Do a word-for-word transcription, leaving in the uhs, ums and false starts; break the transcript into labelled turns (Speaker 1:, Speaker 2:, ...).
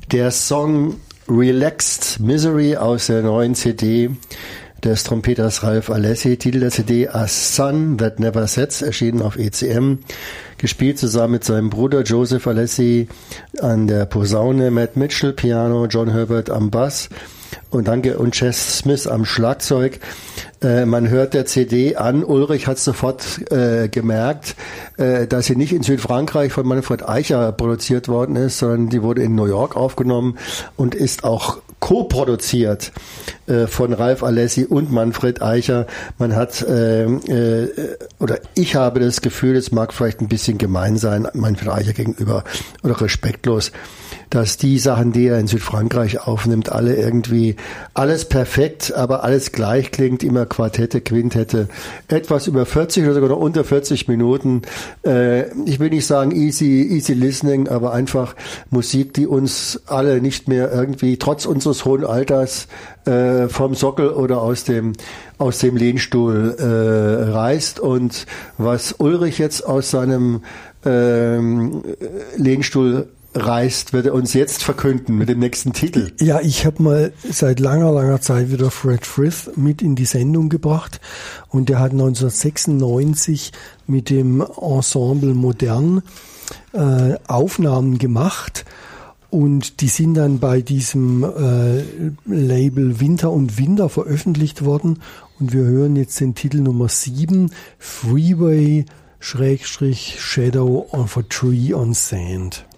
Speaker 1: Der Song Relaxed Misery aus der neuen C D des Trompeters Ralph Alessi, Titel der C D A Sun That Never Sets, erschienen auf E C M, gespielt zusammen mit seinem Bruder Joseph Alessi an der Posaune, Matt Mitchell Piano, John Herbert am Bass und danke und Chess Smith am Schlagzeug. Äh, man hört der C D an, Ulrich hat sofort äh, gemerkt, äh, dass sie nicht in Südfrankreich von Manfred Eicher produziert worden ist, sondern die wurde in New York aufgenommen und ist auch co-produziert äh, von Ralph Alessi und Manfred Eicher. Man hat, äh, äh, oder ich habe das Gefühl, es mag vielleicht ein bisschen gemein sein, Manfred Eicher gegenüber oder respektlos, dass die Sachen, die er in Südfrankreich aufnimmt, alle irgendwie, alles perfekt, aber alles gleich klingt, immer Quartette, Quintette, etwas über vierzig oder sogar noch unter vierzig Minuten. Äh, ich will nicht sagen easy, easy listening, aber einfach Musik, die uns alle nicht mehr irgendwie, trotz unseres hohen Alters, äh, vom Sockel oder aus dem, aus dem Lehnstuhl äh, reißt. Und was Ulrich jetzt aus seinem ähm, Lehnstuhl reißt, wird er uns jetzt verkünden mit dem nächsten Titel.
Speaker 2: Ja, ich habe mal seit langer, langer Zeit wieder Fred Frith mit in die Sendung gebracht und der hat neunzehnhundertsechsundneunzig mit dem Ensemble Modern äh, Aufnahmen gemacht und die sind dann bei diesem äh, Label Winter und Winter veröffentlicht worden und wir hören jetzt den Titel Nummer sieben, Freeway Schrägstrich Shadow of a Tree on Sand.